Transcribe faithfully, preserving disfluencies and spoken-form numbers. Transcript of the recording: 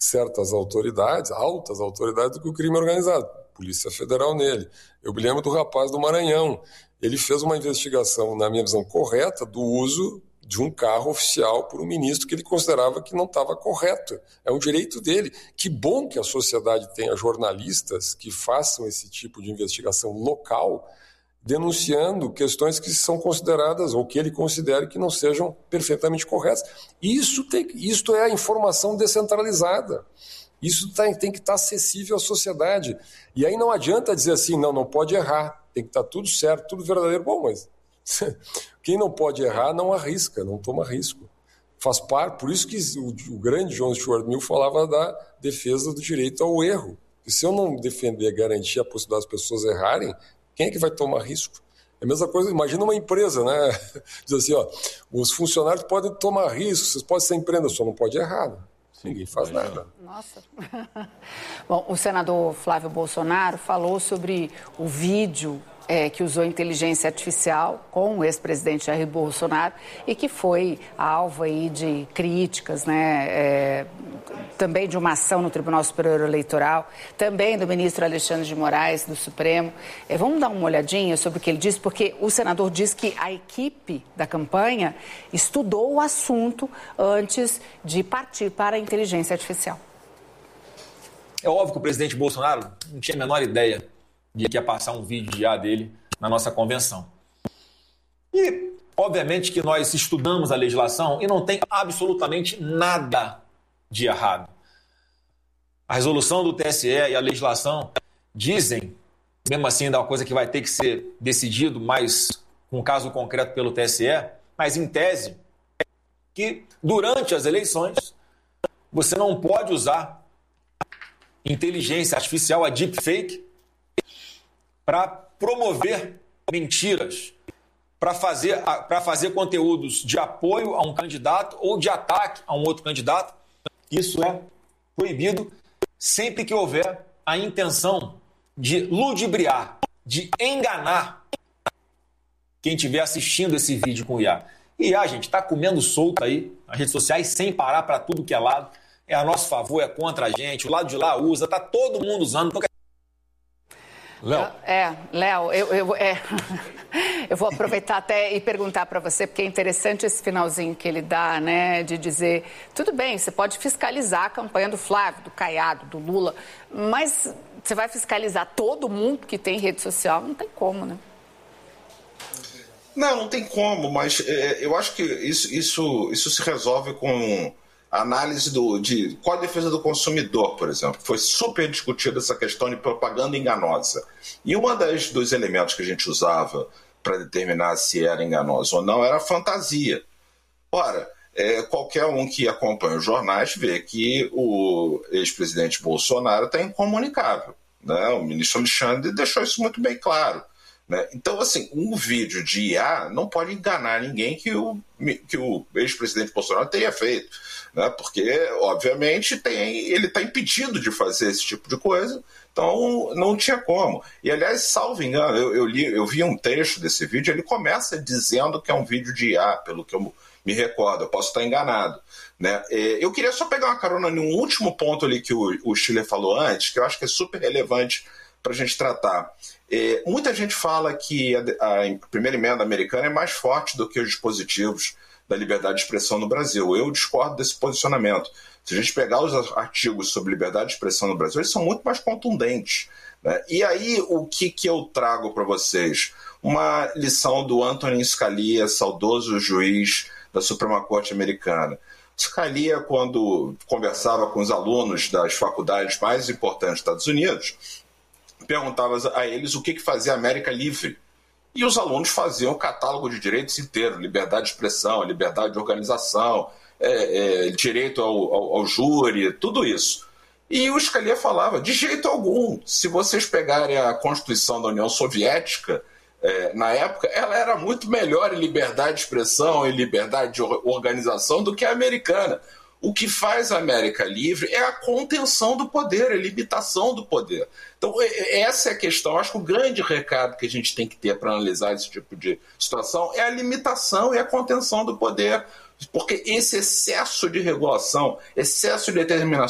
certas autoridades, altas autoridades, do que o crime organizado. Polícia Federal nele. Eu me lembro do rapaz do Maranhão. Ele fez uma investigação, na minha visão, correta do uso de um carro oficial por um ministro que ele considerava que não estava correto. É um direito dele. Que bom que a sociedade tenha jornalistas que façam esse tipo de investigação local, denunciando questões que são consideradas, ou que ele considere que não sejam perfeitamente corretas. Isso, tem, isso é a informação descentralizada. Isso tem, tem que estar acessível à sociedade. E aí não adianta dizer assim, não, não pode errar, tem que estar tudo certo, tudo verdadeiro. Bom, mas quem não pode errar não arrisca, não toma risco. Faz parte, por isso que o, o grande John Stuart Mill falava da defesa do direito ao erro. E se eu não defender, garantir a possibilidade das pessoas errarem, quem é que vai tomar risco? É a mesma coisa, imagina uma empresa, né? Diz assim, ó, os funcionários podem tomar risco, vocês podem ser empreendedor, só não pode errar, né? Ninguém faz nada. Nossa. Bom, o senador Flávio Bolsonaro falou sobre o vídeo é, que usou inteligência artificial com o ex-presidente Jair Bolsonaro e que foi alvo aí de críticas, né? É, também de uma ação no Tribunal Superior Eleitoral, também do ministro Alexandre de Moraes, do Supremo. É, vamos dar uma olhadinha sobre o que ele disse, porque o senador diz que a equipe da campanha estudou o assunto antes de partir para a inteligência artificial. É óbvio que o presidente Bolsonaro não tinha a menor ideia de que ia passar um vídeo de I A dele na nossa convenção. E, obviamente, que nós estudamos a legislação e não tem absolutamente nada de errado. A resolução do T S E e a legislação dizem, mesmo assim, ainda é uma coisa que vai ter que ser decidido mais com um caso concreto pelo T S E, mas em tese, que durante as eleições você não pode usar inteligência artificial, a deepfake, para promover mentiras, para fazer, para fazer conteúdos de apoio a um candidato ou de ataque a um outro candidato. Isso é proibido sempre que houver a intenção de ludibriar, de enganar quem estiver assistindo esse vídeo com I A. E a gente está comendo solto aí nas redes sociais sem parar para tudo que é lado. É a nosso favor, é contra a gente. O lado de lá usa, tá todo mundo usando. Então... Léo. É, Léo, eu, eu, é, eu vou aproveitar até e perguntar para você, porque é interessante esse finalzinho que ele dá, né, de dizer, tudo bem, você pode fiscalizar a campanha do Flávio, do Caiado, do Lula, mas você vai fiscalizar todo mundo que tem rede social? Não tem como, né? Não, não tem como, mas é, eu acho que isso, isso, isso se resolve com a análise do, de qual a defesa do consumidor, por exemplo. Foi super discutida essa questão de propaganda enganosa. E um dos elementos que a gente usava para determinar se era enganoso ou não era a fantasia. Ora, é, qualquer um que acompanha os jornais vê que o ex-presidente Bolsonaro está incomunicável, né? O ministro Alexandre deixou isso muito bem claro. Então, assim, um vídeo de I A não pode enganar ninguém que o, que o ex-presidente Bolsonaro tenha feito, né? Porque, obviamente, tem, ele está impedido de fazer esse tipo de coisa, então não tinha como. E, aliás, salvo engano, eu, eu, li, eu vi um trecho desse vídeo, ele começa dizendo que é um vídeo de I A, pelo que eu me recordo, eu posso estar enganado, né? Eu queria só pegar uma carona em um último ponto ali que o, o Stiller falou antes, que eu acho que é super relevante para a gente tratar. É, muita gente fala que a, a primeira emenda americana é mais forte do que os dispositivos da liberdade de expressão no Brasil. Eu discordo desse posicionamento. Se a gente pegar os artigos sobre liberdade de expressão no Brasil, eles são muito mais contundentes, né? E aí, o que, que eu trago para vocês? Uma lição do Antonin Scalia, saudoso juiz da Suprema Corte americana. Scalia, quando conversava com os alunos das faculdades mais importantes dos Estados Unidos, perguntava a eles o que, que fazia a América livre. E os alunos faziam o catálogo de direitos inteiro, liberdade de expressão, liberdade de organização, é, é, direito ao, ao, ao júri, tudo isso. E o Scalia falava, de jeito algum, se vocês pegarem a Constituição da União Soviética, é, na época, ela era muito melhor em liberdade de expressão e liberdade de organização do que a americana. O que faz a América livre é a contenção do poder, a limitação do poder. Então, essa é a questão. Acho que o grande recado que a gente tem que ter para analisar esse tipo de situação é a limitação e a contenção do poder. Porque esse excesso de regulação, excesso de determinação,